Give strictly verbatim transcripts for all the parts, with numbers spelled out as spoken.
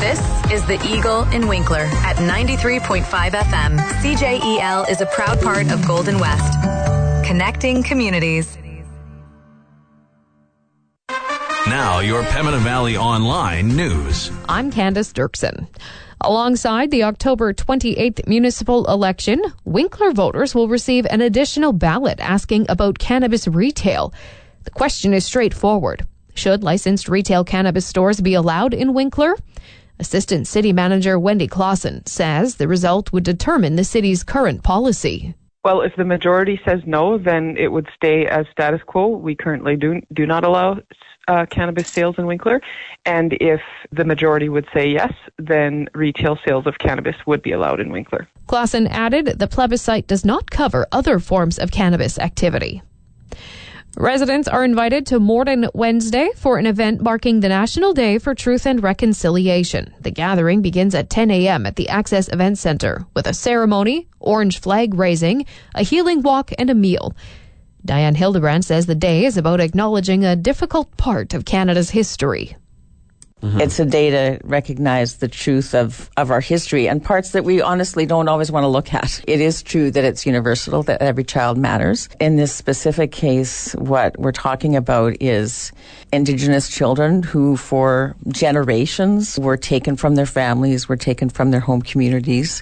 This is The Eagle in Winkler at ninety-three point five F M. C J E L is a proud part of Golden West. Connecting communities. Now, your Pembina Valley Online news. I'm Candace Dirksen. Alongside the October twenty-eighth municipal election, Winkler voters will receive an additional ballot asking about cannabis retail. The question is straightforward. Should licensed retail cannabis stores be allowed in Winkler? Assistant City Manager Wendy Clausen says the result would determine the city's current policy. Well, if the majority says no, then it would stay as status quo. We currently do, do not allow uh, cannabis sales in Winkler. And if the majority would say yes, then retail sales of cannabis would be allowed in Winkler. Clausen added the plebiscite does not cover other forms of cannabis activity. Residents are invited to Morden Wednesday for an event marking the National Day for Truth and Reconciliation. The gathering begins at ten a.m. at the Access Event Centre with a ceremony, orange flag raising, a healing walk, and a meal. Diane Hildebrand says the day is about acknowledging a difficult part of Canada's history. Mm-hmm. It's a day to recognize the truth of, of our history and parts that we honestly don't always want to look at. It is true that it's universal, that every child matters. In this specific case, what we're talking about is Indigenous children who for generations were taken from their families, were taken from their home communities.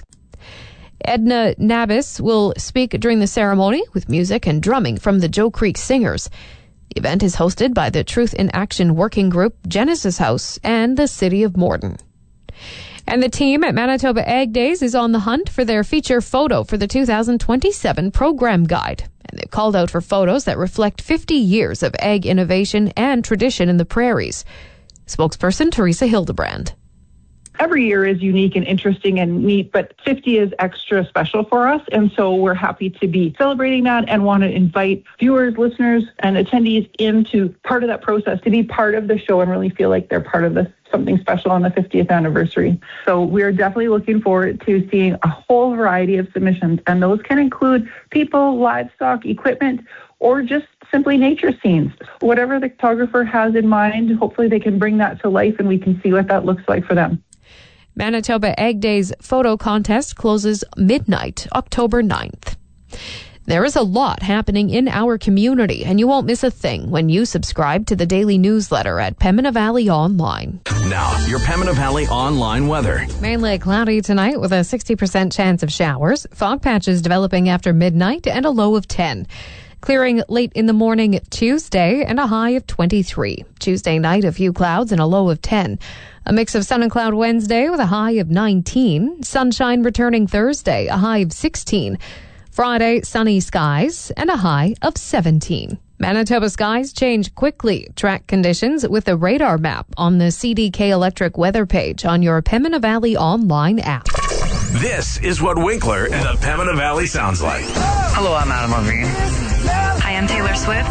Edna Nabis will speak during the ceremony with music and drumming from the Joe Creek Singers. The event is hosted by the Truth in Action Working Group, Genesis House, and the City of Morden. And the team at Manitoba Ag Days is on the hunt for their feature photo for the two thousand twenty-seven program guide. And they've called out for photos that reflect fifty years of ag innovation and tradition in the prairies. Spokesperson Teresa Hildebrand. Every year is unique and interesting and neat, but fifty is extra special for us. And so we're happy to be celebrating that and want to invite viewers, listeners, and attendees into part of that process to be part of the show and really feel like they're part of this, something special on the fiftieth anniversary. So we're definitely looking forward to seeing a whole variety of submissions. And those can include people, livestock, equipment, or just simply nature scenes. Whatever the photographer has in mind, hopefully they can bring that to life and we can see what that looks like for them. Manitoba Ag Days photo contest closes midnight, October ninth. There is a lot happening in our community, and you won't miss a thing when you subscribe to the daily newsletter at Pembina Valley Online. Now, your Pembina Valley Online weather. Mainly cloudy tonight with a sixty percent chance of showers. Fog patches developing after midnight and a low of ten. Clearing late in the morning Tuesday and a high of twenty-three. Tuesday night, a few clouds and a low of ten. A mix of sun and cloud Wednesday with a high of nineteen. Sunshine returning Thursday, a high of sixteen. Friday, sunny skies and a high of seventeen. Manitoba skies change quickly. Track conditions with the radar map on the C D K Electric weather page on your Pembina Valley Online app. This is what Winkler and the Pembina Valley sounds like. Hello, I'm Adam Levine. Hi, I'm Taylor Swift.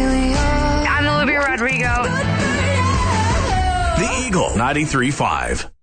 I'm Olivia Rodrigo. The Eagle ninety-three point five.